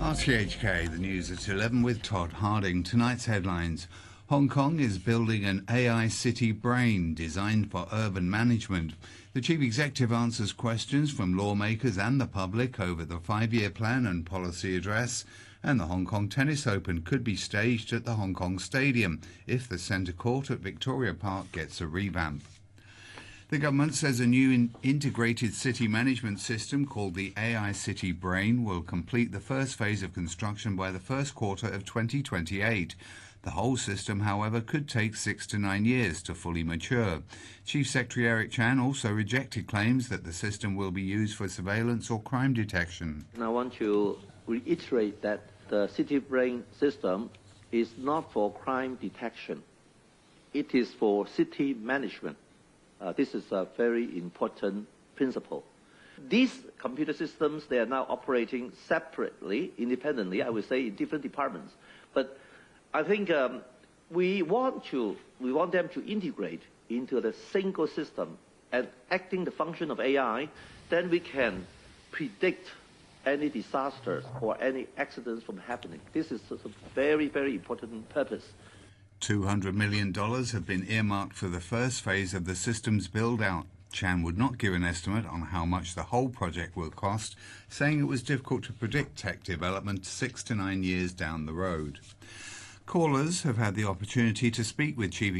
RTHK, the news at 11 with Todd Harding. Tonight's headlines. Hong Kong is building an AI city brain designed for urban management. The chief executive answers questions from lawmakers and the public over the 5-year plan and policy address. And the Hong Kong Tennis Open could be staged at the Hong Kong Stadium if the centre court at Victoria Park gets a revamp. The government says a new integrated city management system called the AI City Brain will complete the first phase of construction by the first quarter of 2028. The whole system, however, could take 6 to 9 years to fully mature. Chief Secretary Eric Chan also rejected claims that the system will be used for surveillance or crime detection. I want to reiterate that the City Brain system is not for crime detection. It is for city management. This is a very important principle. These computer systems, they are now operating separately, independently, I would say, in different departments. But I think we want them to integrate into the single system and acting the function of AI, then we can predict any disasters or any accidents from happening. This is a very, very important purpose. $200 million have been earmarked for the first phase of the system's build-out. Chan would not give an estimate on how much the whole project will cost, saying it was difficult to predict tech development 6 to 9 years down the road. Callers have had the opportunity to speak with Chief